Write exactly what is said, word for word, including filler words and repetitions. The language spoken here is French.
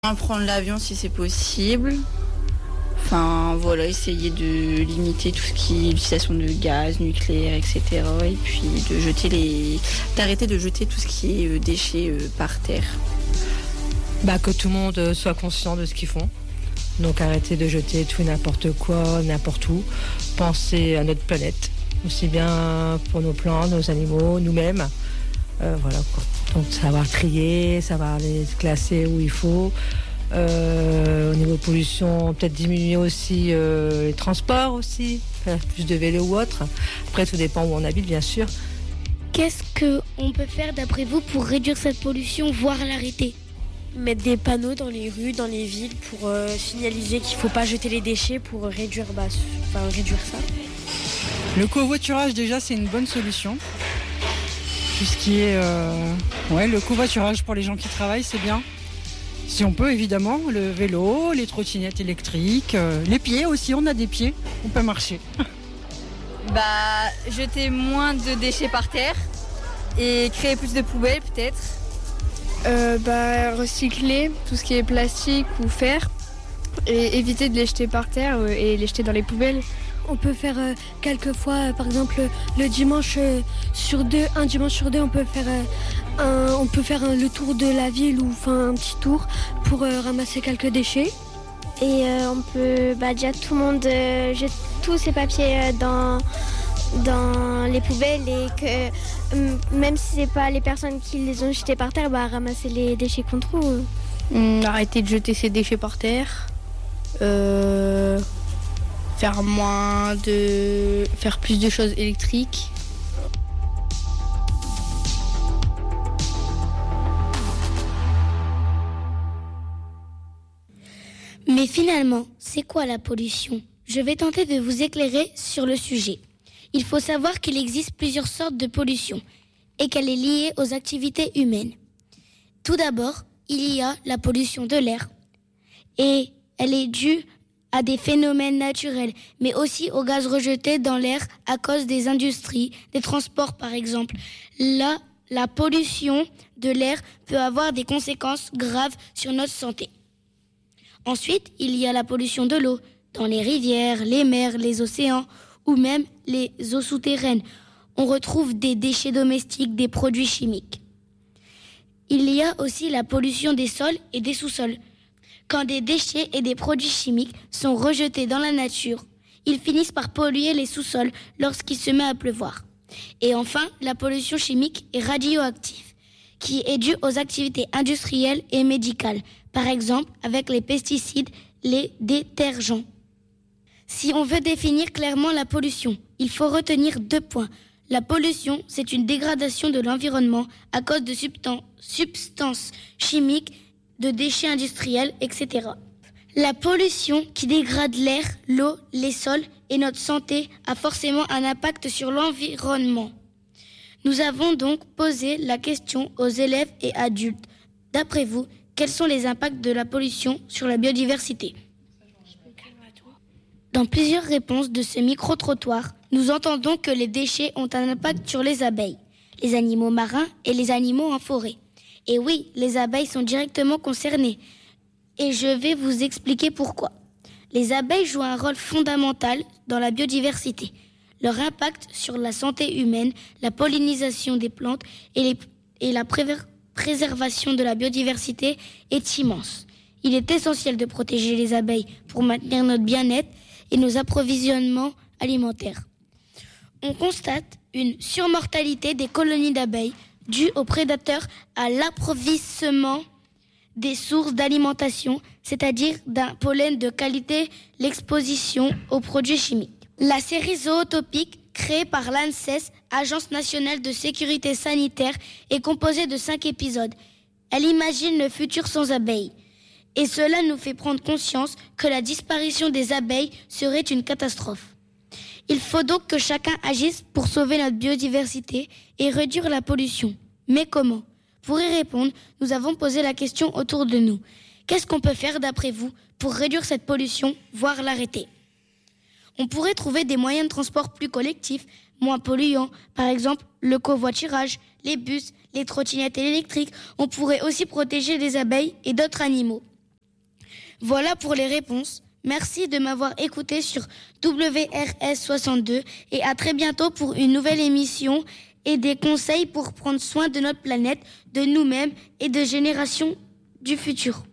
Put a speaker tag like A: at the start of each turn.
A: Prendre l'avion si c'est possible. Enfin voilà, essayer de limiter tout ce qui est l'utilisation de gaz, nucléaire, et cetera. Et puis de jeter les, d'arrêter de jeter tout ce qui est déchets par terre.
B: Bah, que tout le monde soit conscient de ce qu'ils font. Donc arrêter de jeter tout et n'importe quoi, n'importe où. Penser à notre planète, aussi bien pour nos plantes, nos animaux, nous-mêmes. Euh, voilà quoi. Donc savoir trier, savoir les classer où il faut. Euh, au niveau pollution, peut-être diminuer aussi euh, les transports aussi, faire plus de vélo ou autre. Après tout dépend où on habite bien sûr.
C: Qu'est-ce qu'on peut faire d'après vous pour réduire cette pollution, voire l'arrêter ?
D: Mettre des panneaux dans les rues, dans les villes pour euh, signaliser qu'il ne faut pas jeter les déchets pour réduire, bah, enfin, réduire ça.
E: Le covoiturage déjà c'est une bonne solution. Tout ce qui est euh, ouais, le covoiturage pour les gens qui travaillent c'est bien. Si on peut évidemment, le vélo, les trottinettes électriques, euh, les pieds aussi, on a des pieds, on peut marcher.
F: Bah, jeter moins de déchets par terre et créer plus de poubelles peut-être.
G: Euh, bah, recycler tout ce qui est plastique ou fer et éviter de les jeter par terre et les jeter dans les poubelles.
C: On peut faire euh, quelques fois, euh, par exemple, le dimanche euh, sur deux, un dimanche sur deux, on peut faire, euh, un, on peut faire un, le tour de la ville ou enfin un petit tour pour euh, ramasser quelques déchets.
H: Et euh, on peut, bah, déjà tout le monde euh, jette tous ses papiers euh, dans, dans les poubelles et que euh, même si c'est pas les personnes qui les ont jetés par terre, bah, ramasser les déchets qu'on trouve.
G: Mmh, arrêter de jeter ses déchets par terre. Euh... Faire moins de... faire plus de choses électriques.
C: Mais finalement, c'est quoi la pollution ? Je vais tenter de vous éclairer sur le sujet. Il faut savoir qu'il existe plusieurs sortes de pollution et qu'elle est liée aux activités humaines. Tout d'abord, il y a la pollution de l'air et elle est due à des phénomènes naturels, mais aussi aux gaz rejetés dans l'air à cause des industries, des transports par exemple. Là, la pollution de l'air peut avoir des conséquences graves sur notre santé. Ensuite, il y a la pollution de l'eau, dans les rivières, les mers, les océans ou même les eaux souterraines. On retrouve des déchets domestiques, des produits chimiques. Il y a aussi la pollution des sols et des sous-sols. Quand des déchets et des produits chimiques sont rejetés dans la nature, ils finissent par polluer les sous-sols lorsqu'il se met à pleuvoir. Et enfin, la pollution chimique et radioactive, qui est due aux activités industrielles et médicales, par exemple avec les pesticides, les détergents. Si on veut définir clairement la pollution, il faut retenir deux points. La pollution, c'est une dégradation de l'environnement à cause de substan- substances chimiques, de déchets industriels, et cetera. La pollution qui dégrade l'air, l'eau, les sols et notre santé a forcément un impact sur l'environnement. Nous avons donc posé la question aux élèves et adultes. D'après vous, quels sont les impacts de la pollution sur la biodiversité ? Dans plusieurs réponses de ce micro-trottoir, nous entendons que les déchets ont un impact sur les abeilles, les animaux marins et les animaux en forêt. Et oui, les abeilles sont directement concernées. Et je vais vous expliquer pourquoi. Les abeilles jouent un rôle fondamental dans la biodiversité. Leur impact sur la santé humaine, la pollinisation des plantes et, les, et la pré- préservation de la biodiversité est immense. Il est essentiel de protéger les abeilles pour maintenir notre bien-être et nos approvisionnements alimentaires. On constate une surmortalité des colonies d'abeilles due aux prédateurs à l'approvissement des sources d'alimentation, c'est-à-dire d'un pollen de qualité, l'exposition aux produits chimiques. La série Zootopique, créée par l'ANSES, Agence nationale de sécurité sanitaire, est composée de cinq épisodes. Elle imagine le futur sans abeilles. Et cela nous fait prendre conscience que la disparition des abeilles serait une catastrophe. Il faut donc que chacun agisse pour sauver notre biodiversité et réduire la pollution. Mais comment ? Pour y répondre, nous avons posé la question autour de nous. Qu'est-ce qu'on peut faire d'après vous pour réduire cette pollution, voire l'arrêter ? On pourrait trouver des moyens de transport plus collectifs, moins polluants, par exemple le covoiturage, les bus, les trottinettes électriques. On pourrait aussi protéger les abeilles et d'autres animaux. Voilà pour les réponses. Merci de m'avoir écouté sur W R S soixante-deux et à très bientôt pour une nouvelle émission et des conseils pour prendre soin de notre planète, de nous-mêmes et de générations du futur.